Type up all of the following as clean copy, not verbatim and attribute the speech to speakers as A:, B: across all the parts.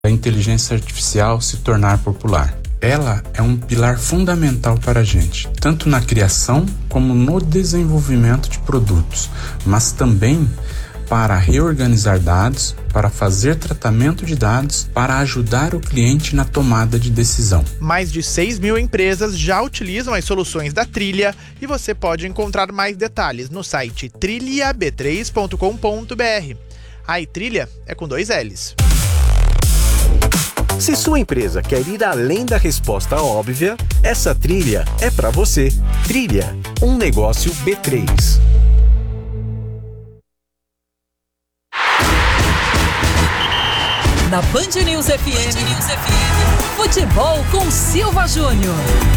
A: da inteligência artificial se tornar popular. Ela é um pilar fundamental para a gente, tanto na criação como no desenvolvimento de produtos, mas também para reorganizar dados, para fazer tratamento de dados, para ajudar o cliente na tomada de decisão.
B: Mais de 6.000 empresas já utilizam as soluções da Trilha e você pode encontrar mais detalhes no site trilhab3.com.br. A Trilha é com 2 L's.
C: Se sua empresa quer ir além da resposta óbvia, essa trilha é para você. Trilha, um negócio B3.
D: Na Band News FM, futebol com Silva Júnior.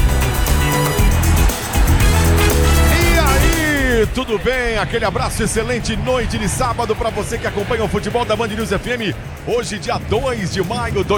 E: Tudo bem? Aquele abraço, excelente noite de sábado para você que acompanha o futebol da Band News FM. Hoje, dia 2 de maio de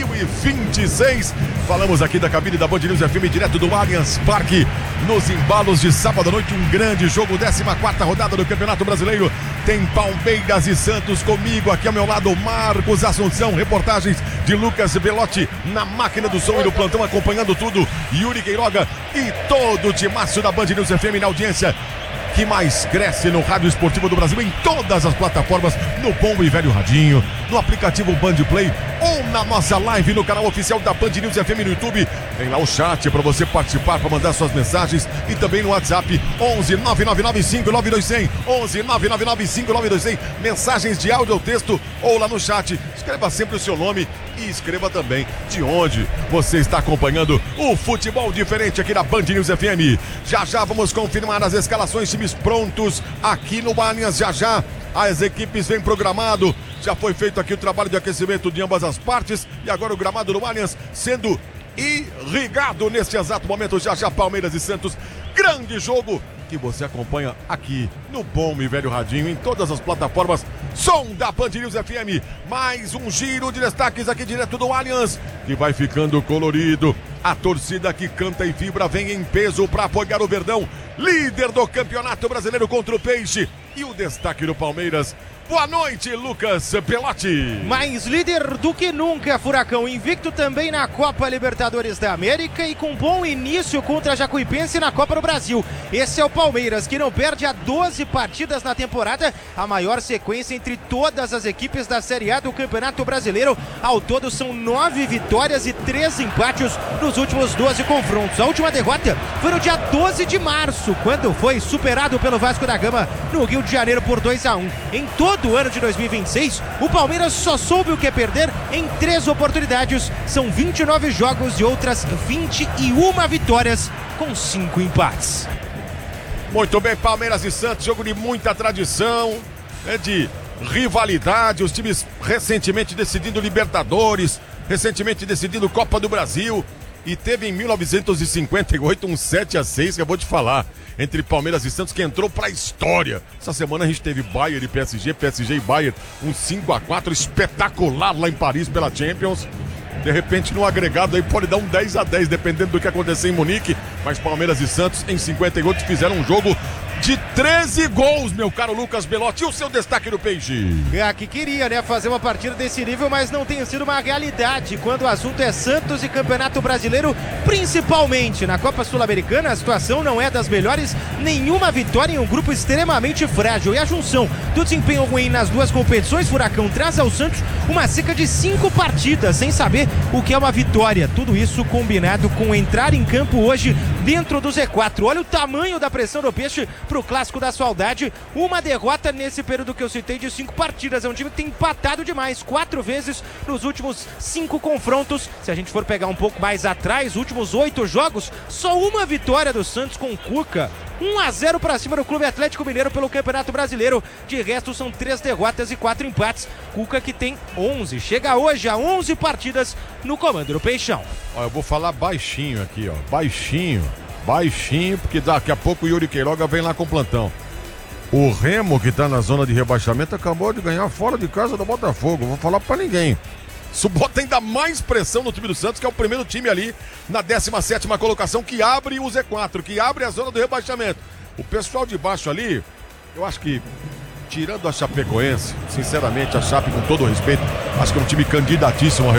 E: 2026. Falamos aqui da cabine da Band News FM, direto do Allianz Parque, nos embalos de sábado à noite. Um grande jogo, 14ª rodada do Campeonato Brasileiro. Tem Palmeiras e Santos comigo, aqui ao meu lado, Marcos Assunção. Reportagens de Lucas Belotti na máquina do som e do plantão, acompanhando tudo. Yuri Queiroga e todo o timaço da Band News FM na audiência que mais cresce no rádio esportivo do Brasil, em todas as plataformas, no bom e velho radinho, no aplicativo Band Play ou na nossa live no canal oficial da Band News FM no YouTube. Tem lá o chat para você participar, para mandar suas mensagens, e também no WhatsApp 11 999592100, 11 999592100, mensagens de áudio ou texto, ou lá no chat. Escreva sempre o seu nome e escreva também de onde você está acompanhando o futebol diferente aqui na Band News FM. Já já vamos confirmar as escalações, times prontos aqui no Allianz. Já já as equipes vêm programado. Já foi feito aqui o trabalho de aquecimento de ambas as partes e agora o gramado do Allianz sendo irrigado neste exato momento. Já já Palmeiras e Santos, grande jogo que você acompanha aqui no bom e velho radinho, em todas as plataformas. Som da Band News FM. Mais um giro de destaques aqui direto do Allianz, que vai ficando colorido. A torcida que canta e vibra vem em peso para apoiar o Verdão, líder do Campeonato Brasileiro contra o Peixe. E o destaque do Palmeiras. Boa noite, Lucas Belotti.
F: Mais líder do que nunca, Furacão. Invicto também na Copa Libertadores da América e com bom início contra a Jacuipense na Copa do Brasil. Esse é o Palmeiras, que não perde há 12 partidas na temporada, a maior sequência entre todas as equipes da Série A do Campeonato Brasileiro. Ao todo são 9 vitórias e 3 empates nos últimos 12 confrontos. A última derrota foi no dia 12 de março, quando foi superado pelo Vasco da Gama no Rio de Janeiro por 2-1. Em todo o ano de 2026, o Palmeiras só soube o que é perder em 3 oportunidades. São 29 jogos e outras 21 vitórias com 5 empates.
E: Muito bem, Palmeiras e Santos, jogo de muita tradição, de rivalidade, os times recentemente decidindo Libertadores, recentemente decidindo Copa do Brasil, e teve em 1958 um 7-6 que eu vou te falar, entre Palmeiras e Santos, que entrou pra história. Essa semana a gente teve Bayern e PSG, PSG e Bayern, um 5-4 espetacular lá em Paris pela Champions. De repente no agregado aí pode dar um 10-10, dependendo do que acontecer em Munique, mas Palmeiras e Santos em 58 fizeram um jogo de 13 gols, meu caro Lucas Belotti. E o seu destaque do Peixe?
F: Que queria, né, fazer uma partida desse nível, mas não tem sido uma realidade quando o assunto é Santos e Campeonato Brasileiro, principalmente na Copa Sul-Americana. A situação não é das melhores, nenhuma vitória em um grupo extremamente frágil, e a junção do desempenho ruim nas duas competições, Furacão, traz ao Santos uma seca de 5 partidas sem saber o que é uma vitória. Tudo isso combinado com entrar em campo hoje dentro do Z4. Olha o tamanho da pressão do Peixe pro Clássico da Saudade. Uma derrota nesse período que eu citei de 5 partidas. É um time que tem empatado demais 4 vezes nos últimos 5 confrontos. Se a gente for pegar um pouco mais atrás, últimos 8 jogos, só uma vitória do Santos com Cuca. 1-0 para cima do Clube Atlético Mineiro pelo Campeonato Brasileiro. De resto são 3 derrotas e 4 empates. Cuca que tem 11, chega hoje a 11 partidas no comando do Peixão.
E: Eu vou falar baixinho aqui, baixinho, porque daqui a pouco o Yuri Queiroga vem lá com o plantão. O Remo, que tá na zona de rebaixamento, acabou de ganhar fora de casa do Botafogo. Vou falar pra ninguém. Isso bota ainda mais pressão no time do Santos, que é o primeiro time ali na 17ª colocação, que abre o Z4, que abre a zona do rebaixamento. O pessoal de baixo ali, eu acho que tirando a Chapecoense, sinceramente, a Chape, com todo o respeito, acho que é um time candidatíssimo